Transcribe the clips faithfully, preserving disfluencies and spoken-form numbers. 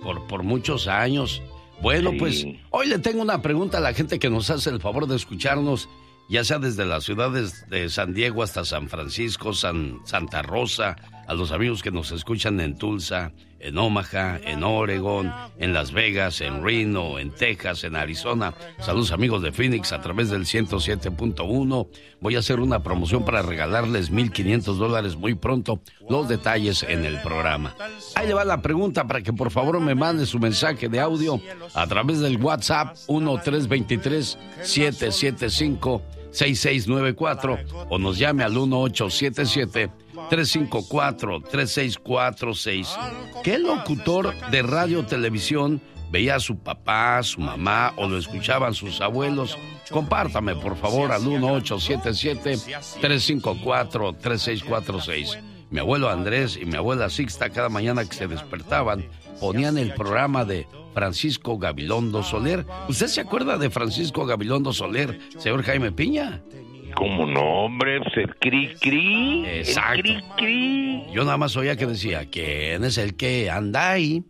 por, por muchos años. Bueno, sí. Pues hoy le tengo una pregunta a la gente que nos hace el favor de escucharnos, ya sea desde las ciudades de San Diego hasta San Francisco, San, Santa Rosa, a los amigos que nos escuchan en Tulsa, en Omaha, en Oregon, en Las Vegas, en Reno, en Texas, en Arizona. Saludos amigos de Phoenix a través del ciento siete punto uno. Voy a hacer una promoción para regalarles mil quinientos dólares muy pronto. Los detalles en el programa. Ahí le va la pregunta para que por favor me mande su mensaje de audio a través del WhatsApp uno tres dos tres, siete siete cinco, seis seis nueve cuatro o nos llame al uno ocho siete siete, tres cinco cuatro, tres seis cuatro seis. ¿Qué locutor de radio o televisión veía a su papá, su mamá o lo escuchaban sus abuelos? Compártame por favor al uno ocho siete siete, tres cinco cuatro, tres seis cuatro seis. Mi abuelo Andrés y mi abuela Sixta cada mañana que se despertaban ponían el programa de Francisco Gabilondo Soler. ¿Usted se acuerda de Francisco Gabilondo Soler, señor Jaime Piña? ¿Cómo no, hombre? Pues el cri cri. Exacto. El cri cri. Yo nada más oía que decía, ¿quién es el que anda ahí?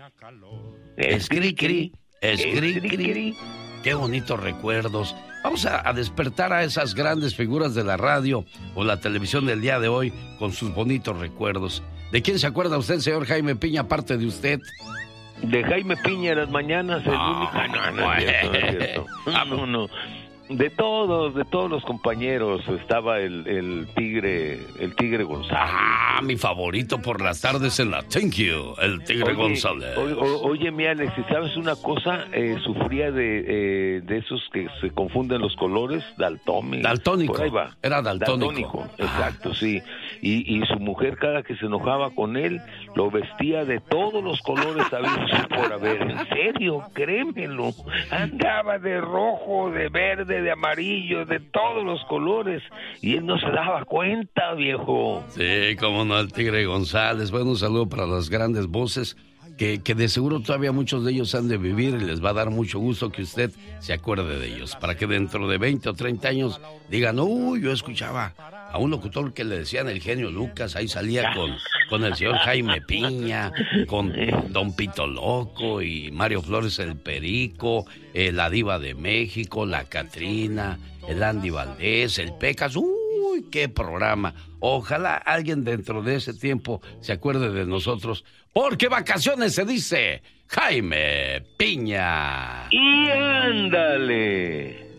Es cri cri, es cri cri. Qué bonitos recuerdos. Vamos a, a despertar a esas grandes figuras de la radio o la televisión del día de hoy con sus bonitos recuerdos. ¿De quién se acuerda usted, señor Jaime Piña, aparte de usted? De Jaime Piña en las mañanas, el no, único... No, no, es cierto, no es cierto. No, no. De todos, de todos los compañeros estaba el, el tigre, el tigre González. Ah, mi favorito por las tardes en la Thank You, el tigre oye, González. Oye, oye, mi Alex, ¿sabes una cosa? Eh, sufría de, eh, de esos que se confunden los colores, daltónico. Daltónico. Por ahí va. Era daltónico. daltónico exacto, ah. sí. Y, y su mujer cada que se enojaba con él, lo vestía de todos los colores habidos por haber. En serio, créemelo. Andaba de rojo, de verde, de amarillo, de todos los colores, y él no se daba cuenta, viejo. Sí, cómo no, el tigre González. Bueno, un saludo para las grandes voces que, que de seguro todavía muchos de ellos han de vivir y les va a dar mucho gusto que usted se acuerde de ellos, para que dentro de veinte o treinta años digan, uy, yo escuchaba a un locutor que le decían el genio Lucas, ahí salía con, con el señor Jaime Piña, con Don Pito Loco y Mario Flores el Perico, eh, la Diva de México, la Catrina, el Andy Valdés, el Pecas. Uy, qué programa. Ojalá alguien dentro de ese tiempo se acuerde de nosotros, porque vacaciones se dice Jaime Piña. Y ándale.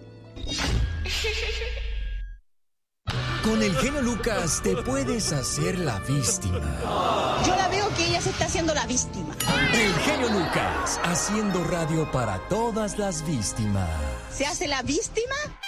Con el genio Lucas te puedes hacer la víctima. Yo la veo que ella se está haciendo la víctima. El genio Lucas, haciendo radio para todas las víctimas. ¿Se hace la víctima?